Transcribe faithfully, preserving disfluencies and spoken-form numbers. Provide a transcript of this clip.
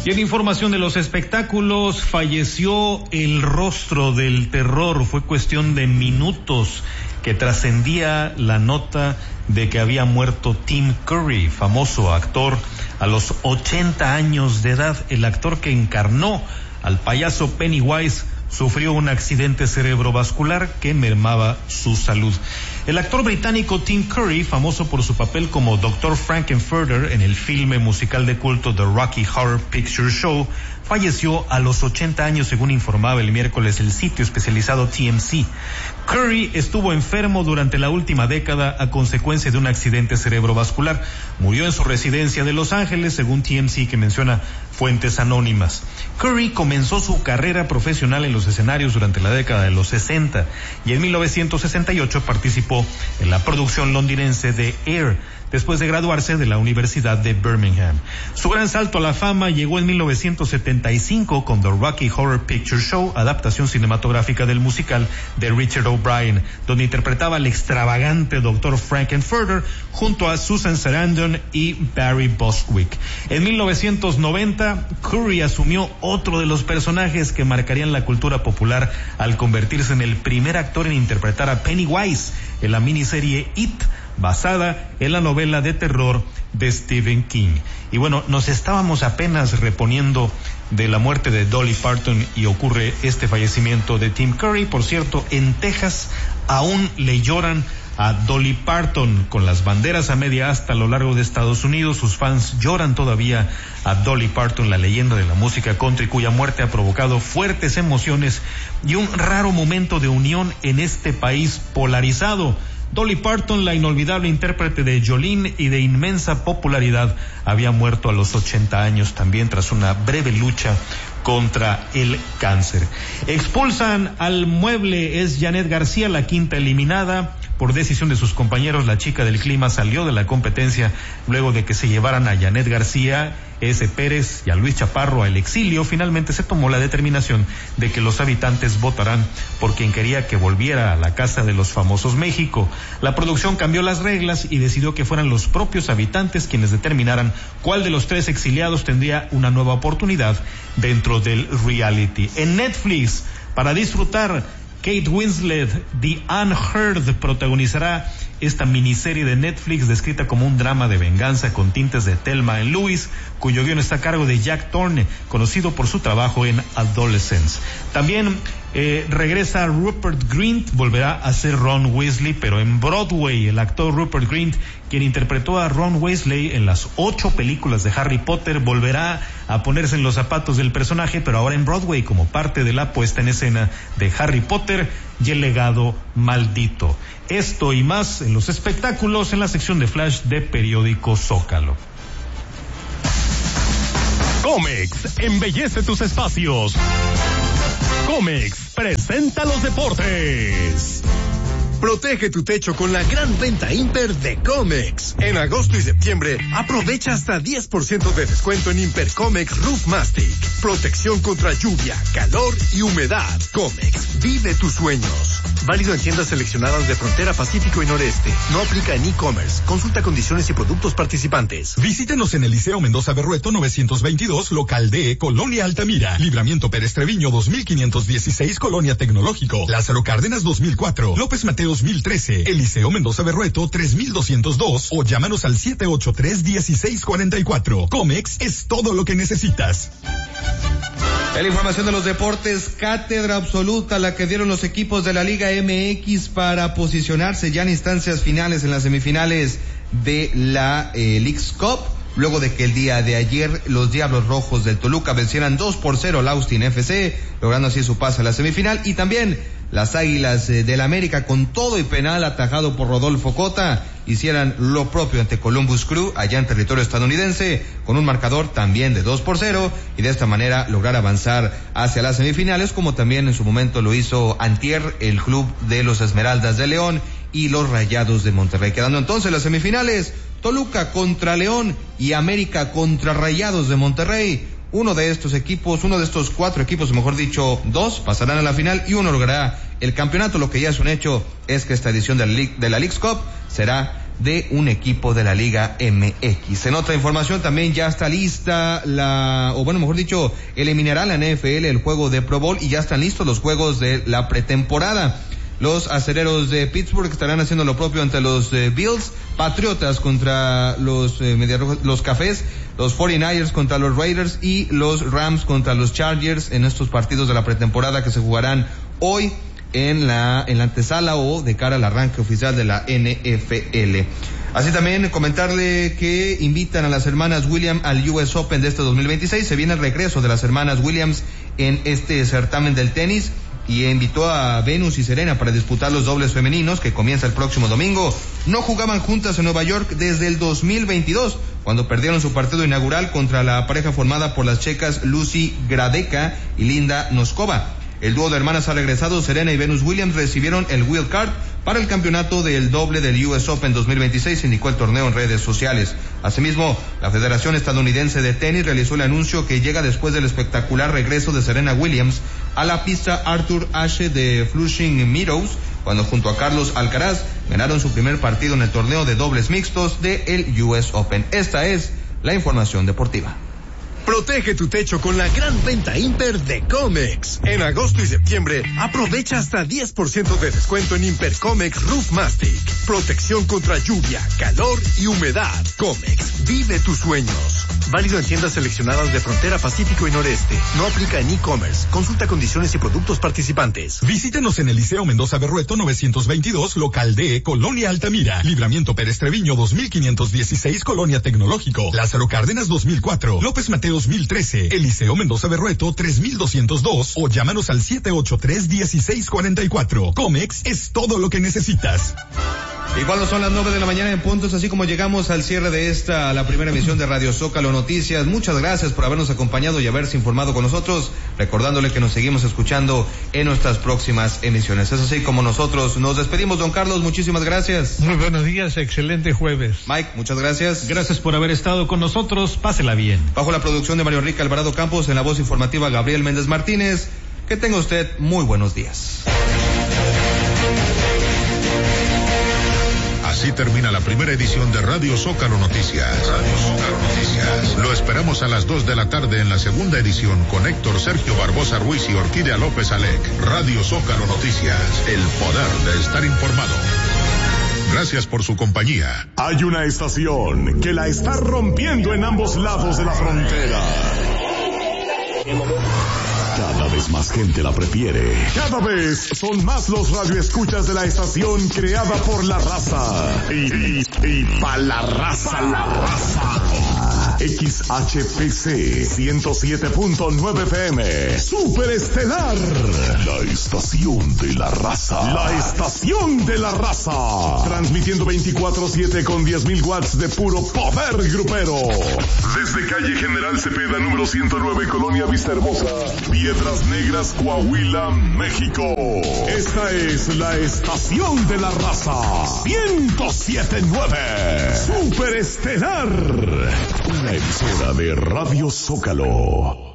Y en información de los espectáculos, falleció el rostro del terror. Fue cuestión de minutos que trascendía la nota de que había muerto Tim Curry, famoso actor a los ochenta años de edad. El actor que encarnó al payaso Pennywise sufrió un accidente cerebrovascular que mermaba su salud. El actor británico Tim Curry, famoso por su papel como doctor Frankenfurter en el filme musical de culto The Rocky Horror Picture Show, falleció a los ochenta años, según informaba el miércoles el sitio especializado T M Z. Curry estuvo enfermo durante la última década a consecuencia de un accidente cerebrovascular. Murió en su residencia de Los Ángeles, según T M Z, que menciona fuentes anónimas. Curry comenzó su carrera profesional en los escenarios durante la década de los sesenta y en mil novecientos sesenta y ocho participó en la producción londinense de Air, después de graduarse de la Universidad de Birmingham. Su gran salto a la fama llegó en mil novecientos setenta y cinco con The Rocky Horror Picture Show, adaptación cinematográfica del musical de Richard O'Brien, donde interpretaba al extravagante doctor Frankenfurter junto a Susan Sarandon y Barry Bostwick. En mil novecientos noventa, Curry asumió otro de los personajes que marcarían la cultura popular al convertirse en el primer actor en interpretar a Pennywise en la miniserie It, basada en la novela de terror de Stephen King. Y bueno, nos estábamos apenas reponiendo de la muerte de Dolly Parton y ocurre este fallecimiento de Tim Curry. Por cierto, en Texas aún le lloran a Dolly Parton con las banderas a media asta a lo largo de Estados Unidos. Sus fans lloran todavía a Dolly Parton, la leyenda de la música country, cuya muerte ha provocado fuertes emociones y un raro momento de unión en este país polarizado. Dolly Parton, la inolvidable intérprete de Jolene y de inmensa popularidad, había muerto a los ochenta años también tras una breve lucha contra el cáncer. Expulsan al mueble, es Janet García, la quinta eliminada. Por decisión de sus compañeros, la chica del clima salió de la competencia luego de que se llevaran a Janet García, S. Pérez y a Luis Chaparro al exilio. Finalmente se tomó la determinación de que los habitantes votarán por quien quería que volviera a la casa de los famosos México. La producción cambió las reglas y decidió que fueran los propios habitantes quienes determinaran cuál de los tres exiliados tendría una nueva oportunidad dentro del reality. En Netflix, para disfrutar, Kate Winslet, The Unheard, protagonizará esta miniserie de Netflix descrita como un drama de venganza con tintes de Thelma and Louise, cuyo guion está a cargo de Jack Thorne, conocido por su trabajo en Adolescence. También eh, regresa Rupert Grint, volverá a ser Ron Weasley, pero en Broadway. El actor Rupert Grint, quien interpretó a Ron Weasley en las ocho películas de Harry Potter, volverá a ponerse en los zapatos del personaje, pero ahora en Broadway, como parte de la puesta en escena de Harry Potter y el legado maldito. Esto y más en los espectáculos en la sección de Flash de Periódico Zócalo. Comex embellece tus espacios. Comex presenta los deportes. Protege tu techo con la gran venta Imper de Comex. En agosto y septiembre, aprovecha hasta diez por ciento de descuento en Imper Comex Roof Mastic. Protección contra lluvia, calor y humedad. Comex, vive tus sueños. Válido en tiendas seleccionadas de Frontera Pacífico y Noreste. No aplica en e-commerce. Consulta condiciones y productos participantes. Visítenos en el Liceo Mendoza Berrueto novecientos veintidós, local D, Colonia Altamira. Libramiento Pérez Treviño dos mil quinientos dieciséis, Colonia Tecnológico. Lázaro Cárdenas dos mil cuatro. López Mateo dos mil trece. Eliseo Mendoza Berrueto tres mil doscientos dos o llámanos al siete ocho tres, uno seis cuatro cuatro. Comex es todo lo que necesitas. En la información de los deportes, cátedra absoluta la que dieron los equipos de la Liga M X para posicionarse ya en instancias finales en las semifinales de la eh, Leagues Cup, luego de que el día de ayer los Diablos Rojos del Toluca vencieran dos por cero al Austin F C, logrando así su pase a la semifinal, y también las Águilas del América, con todo y penal atajado por Rodolfo Cota, hicieran lo propio ante Columbus Crew allá en territorio estadounidense, con un marcador también de dos por cero, y de esta manera lograr avanzar hacia las semifinales, como también en su momento lo hizo antier el club de los Esmeraldas de León y los Rayados de Monterrey. Quedando entonces las semifinales, Toluca contra León y América contra Rayados de Monterrey. Uno de estos equipos, uno de estos cuatro equipos, mejor dicho, dos, pasarán a la final y uno logrará el campeonato. Lo que ya es un hecho es que esta edición de la, League, de la Leagues Cup será de un equipo de la Liga M X. En otra información también ya está lista la, o bueno, mejor dicho, eliminará la N F L el juego de Pro Bowl y ya están listos los juegos de la pretemporada. Los acereros de Pittsburgh estarán haciendo lo propio ante los eh, Bills, Patriotas contra los eh, Mediarrojos, los Cafés, los cuarenta y nueve ers contra los Raiders y los Rams contra los Chargers en estos partidos de la pretemporada que se jugarán hoy en la en la antesala o de cara al arranque oficial de la N F L. Así también comentarle que invitan a las hermanas Williams al U S Open de este dos mil veintiséis. Se viene el regreso de las hermanas Williams en este certamen del tenis y invitó a Venus y Serena para disputar los dobles femeninos que comienza el próximo domingo. No jugaban juntas en Nueva York desde el dos mil veintidós, cuando perdieron su partido inaugural contra la pareja formada por las checas Lucy Gradeka y Linda Noskova. El dúo de hermanas ha regresado. Serena y Venus Williams recibieron el wild card para el campeonato del doble del U S Open dos mil veintiséis, indicó el torneo en redes sociales. Asimismo, la Federación Estadounidense de Tenis realizó el anuncio que llega después del espectacular regreso de Serena Williams a la pista Arthur Ashe de Flushing Meadows, cuando junto a Carlos Alcaraz ganaron su primer partido en el torneo de dobles mixtos del U S Open. Esta es la información deportiva. Protege tu techo con la gran venta Imper de Comex. En agosto y septiembre, aprovecha hasta diez por ciento de descuento en Imper Comex Roof Mastic. Protección contra lluvia, calor y humedad. Comex, vive tus sueños. Válido en tiendas seleccionadas de Frontera Pacífico y Noreste. No aplica en e-commerce. Consulta condiciones y productos participantes. Visítenos en Eliseo Mendoza Berrueto novecientos veintidós, local D, Colonia Altamira. Libramiento Pérez Treviño dos mil quinientos dieciséis, Colonia Tecnológico. Lázaro Cárdenas dos mil cuatro. López Mateo dos mil trece, Eliseo Mendoza Berrueto tres mil doscientos dos o llámanos al siete ocho tres, uno seis cuatro cuatro. Comex es todo lo que necesitas. Y cuando son las nueve de la mañana en puntos, así como llegamos al cierre de esta, la primera emisión de Radio Zócalo Noticias, muchas gracias por habernos acompañado y haberse informado con nosotros, recordándole que nos seguimos escuchando en nuestras próximas emisiones. Es así como nosotros nos despedimos, don Carlos, muchísimas gracias. Muy buenos días, excelente jueves. Mike, muchas gracias. Gracias por haber estado con nosotros, pásela bien. Bajo la producción de Mario Enrique Alvarado Campos, en la voz informativa Gabriel Méndez Martínez, que tenga usted muy buenos días. Así termina la primera edición de Radio Zócalo Noticias. Radio Zócalo Noticias. Lo esperamos a las dos de la tarde en la segunda edición con Héctor Sergio Barbosa Ruiz y Orquídea López Alec. Radio Zócalo Noticias. El poder de estar informado. Gracias por su compañía. Hay una estación que la está rompiendo en ambos lados de la frontera. Cada vez más gente la prefiere. Cada vez son más los radioescuchas de la estación creada por la raza. Y, y, y pa' la raza, la raza. X H P C ciento siete punto nueve F M. Superestelar. La estación de la raza. La estación de la raza. Transmitiendo veinticuatro siete con diez mil watts de puro poder grupero. Desde calle General Cepeda, número ciento nueve, Colonia Vista Hermosa, Piedras Negras, Coahuila, México. Esta es la estación de la raza. ciento siete punto nueve. Superestelar. Una emisora de Radio Zócalo.